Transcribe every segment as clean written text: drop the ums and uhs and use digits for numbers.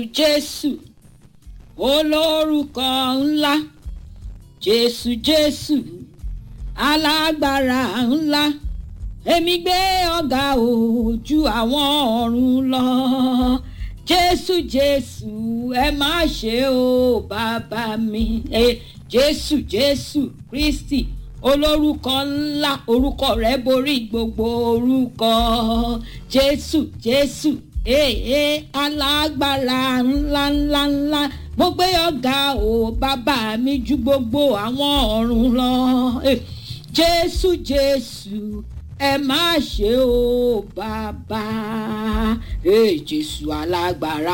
Jésù olórúkọ ńlá, Jésù alágbára ńlá, èmi gbé ọ̀gá ojú àwọn ọ̀run lọ. Jésù ẹ má ṣe o bàbá mi. Jésù Kristi olórúkọ ńlá, orúkọ rẹ̀ borí gbogbo orúkọ. Jésù alágbára ńlá, mo gbé ọ̀gá o bàbá mi ju gbogbo àwọn ọ̀run lọ. Jésù ẹ má ṣe o bàbá. Jésù alágbára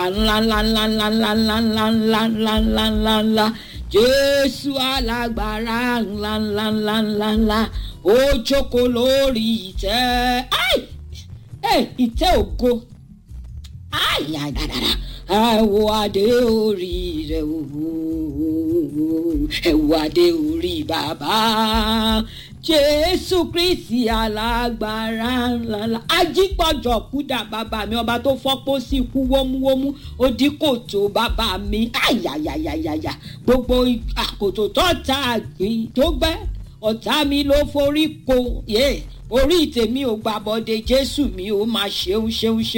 ńlá, Jésù alágbára ńlá, ó jókòó lórí ìtẹ́, ìtẹ́ ògo. Ẹ wo adé orí rẹ̀ o, ẹ wo adé orí bàbá. Jésù Kristi alágbára ńlá, ajípọ̀jọ̀ kúdà bàbá mi, ọba tó fọ́pọ́ sí ikú wómúwómú, ó dí kòtò bàbá mi. Gbogbo àkòtò tó ta àgbìn tó gbẹ́, ọ̀tá mi ló forí ko. Orí tèmi ò gbàbọ̀dé, Jésù mi ò máa ṣeun.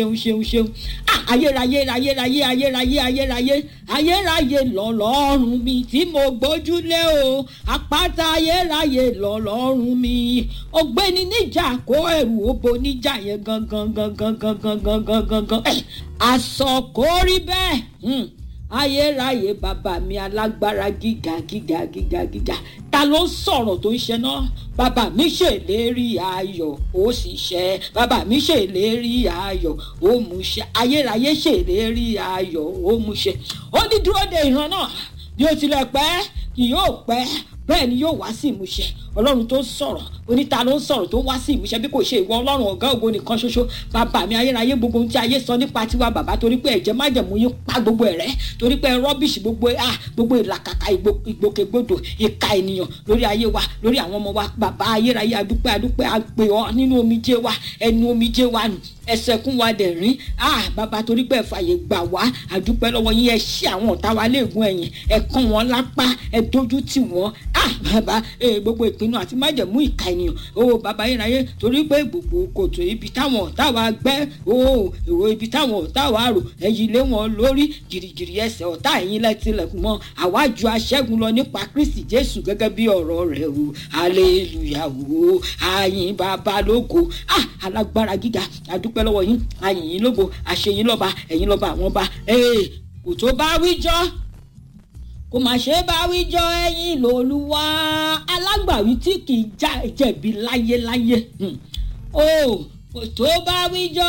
Ayérayé lọ́lọ́run mi tí mo gbójúlé o, àpáta ayérayé lọ́lọ́run mi, ògbéni níjà kó ẹrù òbò níjà yẹn gangan. Àsọkórí bẹ́ẹ̀. Ayérayé bàbá mi alágbára gíga. Ta ló sọ̀rọ̀ tó ń ṣe náà? Bàbá mi ṣèlérí ayọ̀ ó sì ṣẹ. Bàbá mi ṣèlérí ayọ̀ ó mú ṣẹ. Ayérayé ṣèlérí ayọ̀ ó mú ṣẹ. Ó ní dúró de ìran náà, bí ó tilẹ̀ pẹ́ kì yóò pẹ́, bẹ́ẹ̀ ni yóò wá sí ìmúṣẹ. Ọlọ́run tó sọ̀rọ̀, oníta ló ń sọ̀rọ̀ tó wá sí ìmúṣẹ bí kò ṣe ìwọ Ọlọ́run ọ̀gá ògo nìkan ṣoṣo. Bàbá mi ayérayé, gbogbo ohun tí ayé sọ nípa tiwa bàbá, torí pé ẹ̀jẹ̀ májẹ̀mú yín pa gbogbo ẹ̀rẹ́, torí pé rọ́bìṣì gbogbo ìlàkàkà ìgbòkègbodò ìka ènìyàn lórí ayé wa, lórí àwọn ọmọ wa. Bàbá ayérayé adúpẹ́ àpè ọ́ nínú omijé wa, ẹnu omijé wa nù, ẹsẹ̀kún wa dẹ̀rín. Bàbá torí pé ẹ fàyè gbà wá, adúpẹ́ lọ́wọ́ yín. Ẹ ṣí àwọn ọ̀tá wa léègùn ẹ̀yìn, ẹ kàn wọ́n lápá, ẹ dójú tì wọ́n. Bàbá gbogbo ìpinnu àti májẹ̀mú ìka ènìyàn, bàbá ayérayé, torí pé gbogbo kòtò ibi táwọn ọ̀tá wa gbẹ́, èrò ibi táwọn ọ̀tá wa rò, ẹ̀yìn lé wọn lórí, gìrìgìrì ẹsẹ̀ ọ̀tá ẹ̀yìn lẹ́tìlẹ̀kùn mọ́. Àwa ju aṣẹ́gun lọ nípa Kristi Jésù gẹ́gẹ́ bí ọ̀rọ̀ rẹ̀ o. Hallelujah o, àyìn bàbá lógo. Alágbára gíga, adúpẹ́ lọ́wọ́ yín, àyìn yín lógo, àṣeyín lọ́ba, ẹ̀yin lọ́ba àwọn ọba. Kò tó bá wíjọ́, kò má ṣe bá wíjọ́, ẹ̀yin lòlúwa, alágbàwí tí kì í jẹ̀bi láyéláyé. Kò tó bá wíjọ́.